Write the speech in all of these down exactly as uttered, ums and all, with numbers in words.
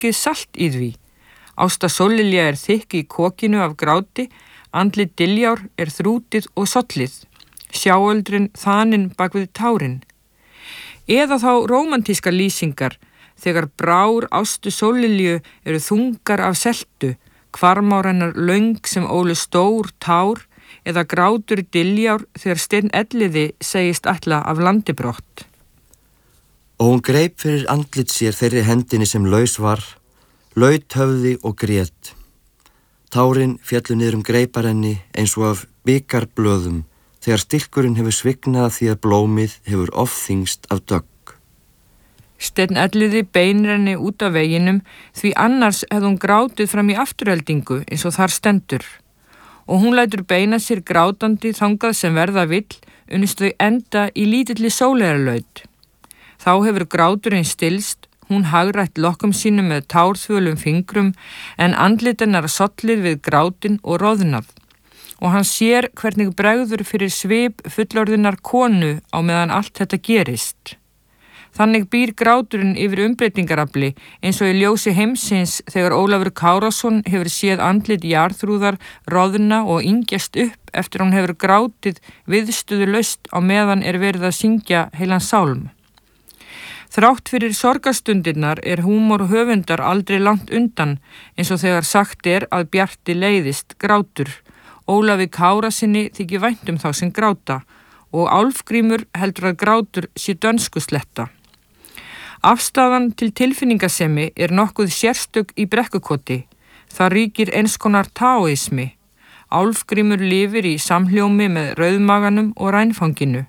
drukkið salt í því. Ásta Sóllilja er þykk í kokinu af gráti, andlit Diljár er þrútið og sollið, sjáöldrin þaninn bak við tárin. Eða þá rómantískar lýsingar, þegar brár Ástu Sóllilju eru þungar af seltu, hvarmárennar löng sem ólu stór tár, eða grátur Diljár þegar Steinn Elliði segist ætla af landi brott. Og hún greip fyrir andlit sér þeirri hendinni sem laus var, laut höfði og grét. Tárin féllu niður um greiparenni eins og af bikarblöðum þegar stilkurinn hefur svignað því að blómið hefur ofþyngst af dögg. Steinn Elliði beinir henni út af veginum því annars hefði hún grátið fram í afturheldingu eins og þar stendur. Og hún lætur beina sér grátandi þangað sem verða vill unnist þau enda í lítilli sólegarlaut. Þá hefur gráturinn stilst, hún hagrætt lokkum sínum með tárþvölum fingrum en andlit hennar sollið við grátin og roðnað. Og hann sér hvernig bregður fyrir svip fullorðinnar konu á meðan allt þetta gerist. Þannig býr gráturinn yfir umbreytingarafli eins og í ljósi heimsins þegar Ólafur Kárason hefur séð andlit jarðrúðar roðna og yngjast upp eftir hún hefur grátið viðstöðulaust á meðan er verið að syngja heilan sálm. Þrátt fyrir sorgarstundirnar er húmor höfundar aldrei langt undan eins og þegar sagt er að Bjarti leiðist grátur. Ólafi Kárasyni þykir vænt um þá sem gráta og Álfgrímur heldur að grátur sé dönskusletta. Afstaðan til tilfinningasemi er nokkuð sérstök í Brekkukoti. Það ríkir eins konar taóismi. Álfgrímur lifir í samhljómi með rauðmaganum og rænfanginu.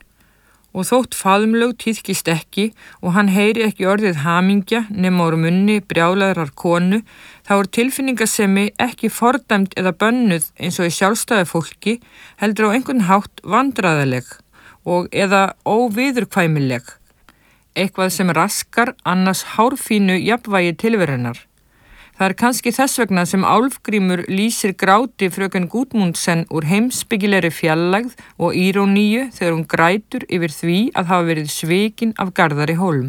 Og þótt faðumlög tíðkist ekki og hann heyri ekki orðið hamingja nema úr munni brjálaðrar konu, þá er tilfinningasemi ekki fordæmd eða bönnuð eins og í sjálfstæðu fólki, heldur á einhvern hátt vandræðaleg og eða óviðurkvæmileg, eitthvað sem raskar annars hárfínu jafnvægi tilverunar. Það er kannski þess vegna sem Álfgrímur lýsir gráti fröken Gudmundsen úr heimsbyggilegri fjarlægð og íróníu þegar hún grætur yfir því að hafa verið svikin af Garðari Hólm.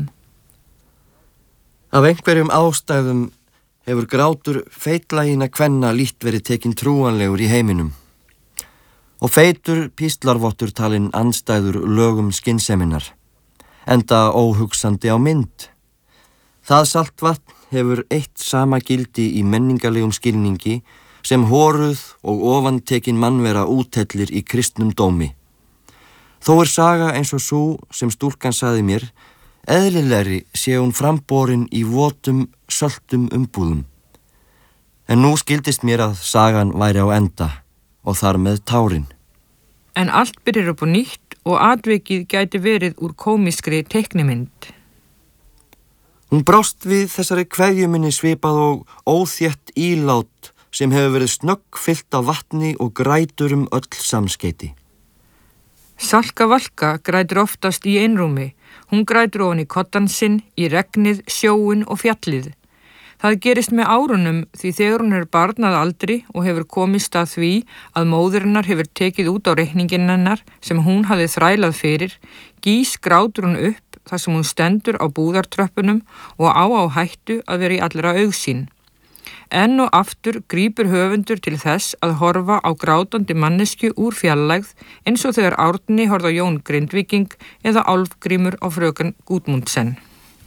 Af einhverjum ástæðum hefur grátur feitlægina kvenna lítt verið tekinn trúanlegur í heiminum. Og feitur píslarvottur talinn andstæður lögum skynseminnar, enda óhugsandi á mynd. Það saltvatn hefur eitt sama gildi í menningarlegum skilningi sem horuð og ofantekin mannvera úthellir í kristnum dómi. Þó er saga eins og sú sem stúlkan sagði mér, eðlilegri sé hún framborin í votum, söltum umbúðum. En nú skildist mér að sagan væri á enda og þar með tárin. En allt byrjar upp á nýtt og atvikið gæti verið úr kómískri teiknimynd. Hún brást við þessari kveðjuminni svipað og óþétt ílát sem hefur verið snögg fyllt af vatni og grætur um öll samskeiti. Salka Valka grætur oftast í einrúmi. Hún grætur ofan í kottan sinn, í regnið, sjóin og fjallið. Það gerist með árunum því þegar hún er barn að aldri og hefur komist að því að móðurinnar hefur tekið út á reikninginn hennar sem hún hafði þrælað fyrir, gís grátur hún upp þar sem hún stendur á búðartröppunum og á á hættu að vera í allra augsýn. Enn og aftur grípur höfundur til þess að horfa á grátandi mannesku úr fjarlægð eins og þegar Árni horfði á Jón Grindvíking eða Álfgrímur á fröken Gudmundsen.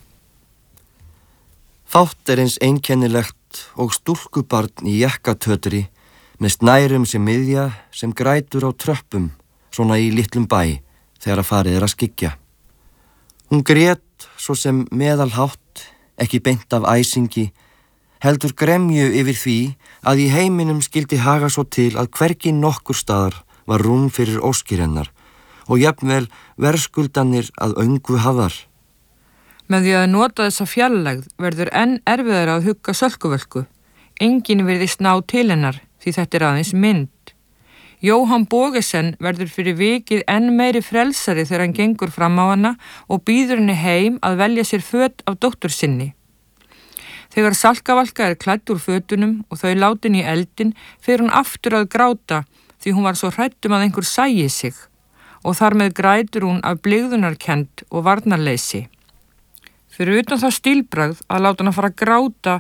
Fátt er eins einkennilegt og stúlkubarn í jakkatötri með snærum sem miðja sem grætur á tröppum, svona í litlum bæ þegar að farið er að skyggja. Hún grét svo sem meðalhátt, ekki beint af æsingi, heldur gremju yfir því að í heiminum skildi haga svo til að hvergi nokkur staðar var rúm fyrir óskir hennar og jafnvel verðskuldanir að öngu hafðar. Með því að nota þessa fjarlægð verður enn erfiðara að hugga Sölkuvölku. Enginn virðist ná til hennar því þetta er aðeins mynd. Jóhann Bogesen verður fyrir vikið enn meiri frelsari þegar hann gengur fram á hana og býður henni heim að velja sér föt af dóttur sinni. Þegar Salkavalka er klædd úr fötunum og þau látin í eldin fer hún aftur að gráta því hún var svo hrædd um að einhver sæi sig og þar með grætur hún af blygðunarkennd og varnarleysi. Fyrir utan það stílbragð að láta hana fara að gráta